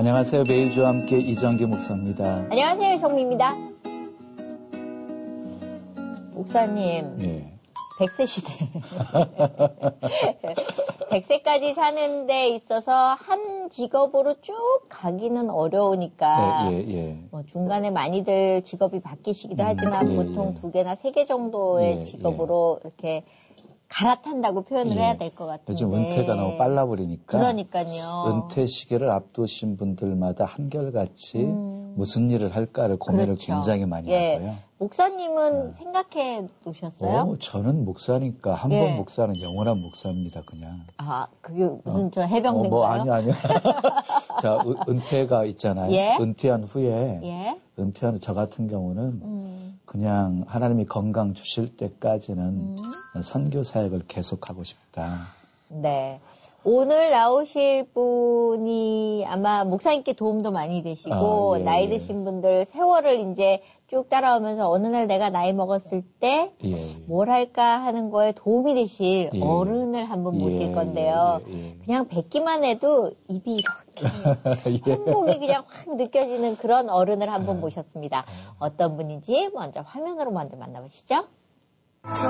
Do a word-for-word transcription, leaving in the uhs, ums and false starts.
안녕하세요. 매일주와 함께 이정기 목사입니다. 안녕하세요. 성미입니다. 목사님. 예. 백 세 시대. 백 세까지 사는 데 있어서 한 직업으로 쭉 가기는 어려우니까. 예, 예, 예. 뭐 중간에 많이들 직업이 바뀌시기도 하지만 음, 예, 보통 예. 두 개나 세 개 정도의 예, 직업으로 예. 이렇게 갈아탄다고 표현을 예. 해야 될 것 같은데. 요즘 은퇴가 너무 빨라버리니까. 그러니까요. 은퇴 시기를 앞두신 분들마다 한결같이 음. 무슨 일을 할까를 고민을 그렇죠. 굉장히 많이 예. 하고요. 목사님은 네. 생각해 놓으셨어요? 어, 저는 목사니까 한 번 예. 목사는 영원한 목사입니다, 그냥. 아, 그게 무슨 어. 저 해병대인가요? 어, 뭐 아니 아니요. 자, 은, 은퇴가 있잖아요. 예? 은퇴한 후에 예? 은퇴한 저 같은 경우는 음. 그냥 하나님이 건강 주실 때까지는 음. 선교 사역을 계속하고 싶다. 네. 오늘 나오실 분이 아마 목사님께 도움도 많이 되시고, 아, 예, 나이 예. 드신 분들 세월을 이제 쭉 따라오면서 어느 날 내가 나이 먹었을 때, 예, 뭘 할까 하는 거에 도움이 되실 예. 어른을 한분 모실 예, 건데요. 예, 예. 그냥 뵙기만 해도 입이 이렇게, 예. 행복이 그냥 확 느껴지는 그런 어른을 한분 모셨습니다. 어떤 분인지 먼저 화면으로 먼저 만나보시죠.